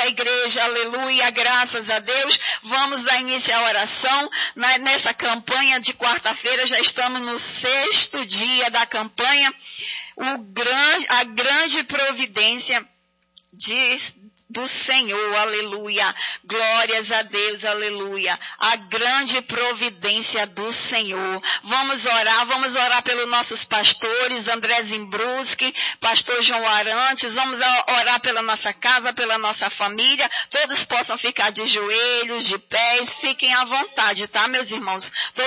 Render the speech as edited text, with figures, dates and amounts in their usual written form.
a igreja, aleluia, graças a Deus. Vamos dar início à oração. Nessa campanha de quarta-feira, já estamos no 6º dia da campanha. A grande providência do Senhor, aleluia, glórias a Deus, aleluia, a grande providência do Senhor. Vamos orar pelos nossos pastores, André Zimbruski, pastor João Arantes, vamos orar pela nossa casa, pela nossa família, todos possam ficar de joelhos, de pés, fiquem à vontade, tá, meus irmãos?